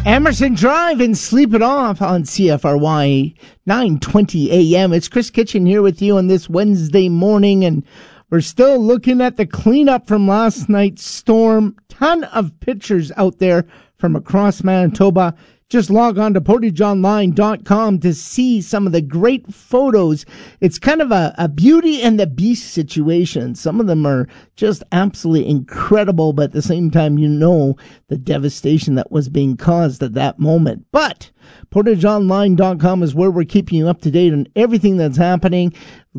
Emerson Drive and Sleep It Off on CFRY 9:20 a.m. It's Chris Kitchen here with you on this Wednesday morning, and we're still looking at the cleanup from last night's storm. Ton of pictures out there from across Manitoba. Just log on to portageonline.com to see some of the great photos. It's kind of a Beauty and the Beast situation. Some of them are just absolutely incredible, but at the same time, you know the devastation that was being caused at that moment. But portageonline.com is where we're keeping you up to date on everything that's happening.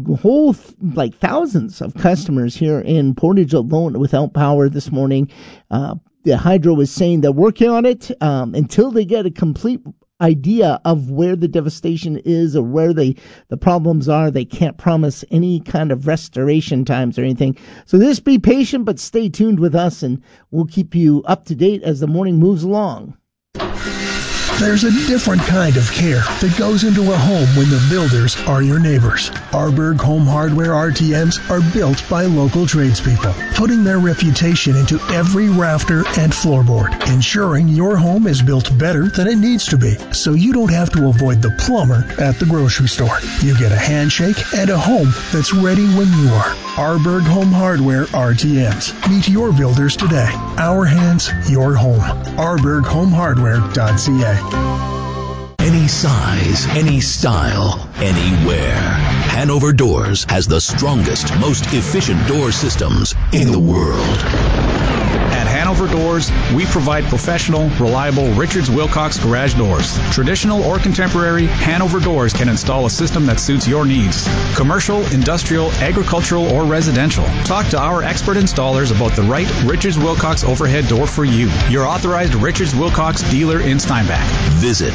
Thousands of customers here in Portage alone without power this morning. The Hydro was saying they're working on it until they get a complete idea of where the devastation is or where the problems are. They can't promise any kind of restoration times or anything. So just be patient, but stay tuned with us, and we'll keep you up to date as the morning moves along. There's a different kind of care that goes into a home when the builders are your neighbors. Arberg Home Hardware RTMs are built by local tradespeople, putting their reputation into every rafter and floorboard, ensuring your home is built better than it needs to be, so you don't have to avoid the plumber at the grocery store. You get a handshake and a home that's ready when you are. Arberg Home Hardware RTMs. Meet your builders today. Our hands, your home. ArbergHomeHardware.ca. Any size, any style, anywhere. Hanover Doors has the strongest, most efficient door systems in the world. At Hanover Doors, we provide professional, reliable Richards Wilcox garage doors. Traditional or contemporary, Hanover Doors can install a system that suits your needs. Commercial, industrial, agricultural, or residential. Talk to our expert installers about the right Richards Wilcox overhead door for you. Your authorized Richards Wilcox dealer in Steinbach. Visit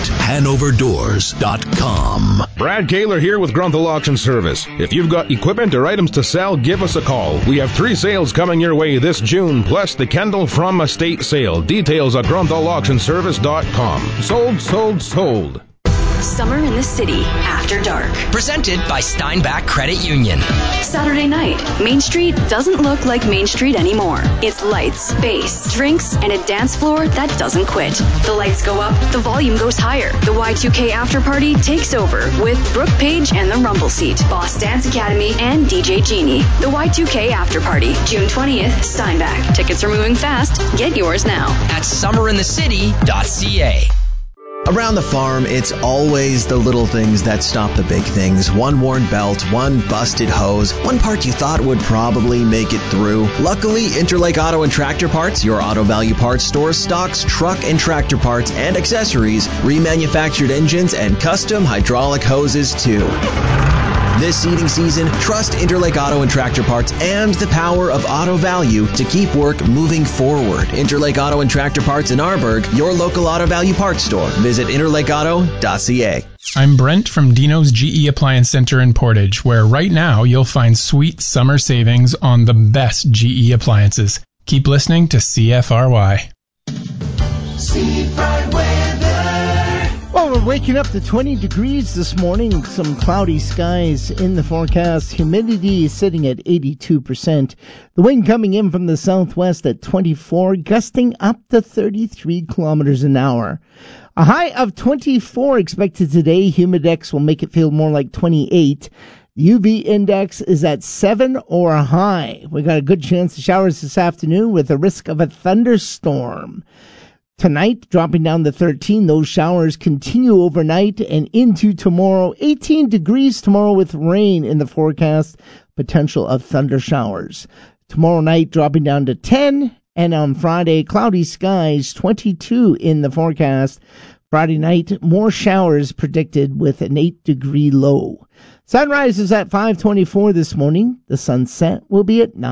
HanoverDoors.com. Brad Kaler here with Grunthal Auction Service. If you've got equipment or items to sell, give us a call. We have 3 sales coming your way this June, plus the Kendall from Estate sale. Details at GrunthallAuctionService.com. Sold, sold, sold. Summer in the City, After Dark. Presented by Steinbach Credit Union. Saturday night, Main Street doesn't look like Main Street anymore. It's lights, bass, drinks, and a dance floor that doesn't quit. The lights go up, the volume goes higher. The Y2K After Party takes over with Brooke Page and the Rumble Seat, Boss Dance Academy, and DJ Genie. The Y2K After Party, June 20th, Steinbach. Tickets are moving fast. Get yours now at summerinthecity.ca. Around the farm, it's always the little things that stop the big things. One worn belt, one busted hose, one part you thought would probably make it through. Luckily, Interlake Auto and Tractor Parts, your Auto Value Parts store, stocks truck and tractor parts and accessories, remanufactured engines, and custom hydraulic hoses too. This seeding season, trust Interlake Auto and Tractor Parts and the power of Auto Value to keep work moving forward. Interlake Auto and Tractor Parts in Arberg, your local Auto Value Parts store. Visit interlakeauto.ca. I'm Brent from Dino's GE Appliance Center in Portage, where right now you'll find sweet summer savings on the best GE appliances. Keep listening to CFRY. Seafront weather. Well, we're waking up to 20 degrees this morning. Some cloudy skies in the forecast. Humidity is sitting at 82%. The wind coming in from the southwest at 24, gusting up to 33 kilometers an hour. A high of 24 expected today. Humidex will make it feel more like 28. The UV index is at 7 or high. We got a good chance of showers this afternoon with a risk of a thunderstorm. Tonight, dropping down to 13. Those showers continue overnight and into tomorrow. 18 degrees tomorrow with rain in the forecast. Potential of thunder showers. Tomorrow night, dropping down to 10. And on Friday, cloudy skies, 22 in the forecast. Friday night, more showers predicted with an 8-degree low. Sunrise is at 5:24 this morning. The sunset will be at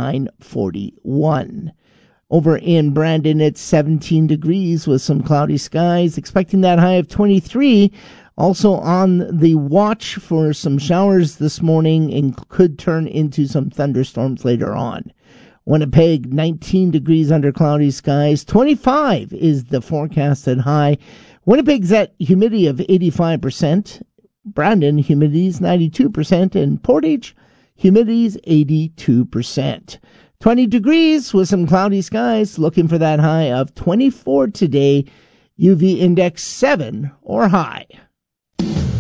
9:41. Over in Brandon, it's 17 degrees with some cloudy skies, expecting that high of 23. Also on the watch for some showers this morning and could turn into some thunderstorms later on. Winnipeg, 19 degrees under cloudy skies. 25 is the forecasted high. Winnipeg's at humidity of 85%. Brandon, humidity is 92%. And Portage, humidity is 82%. 20 degrees with some cloudy skies. Looking for that high of 24 today. UV index 7 or high.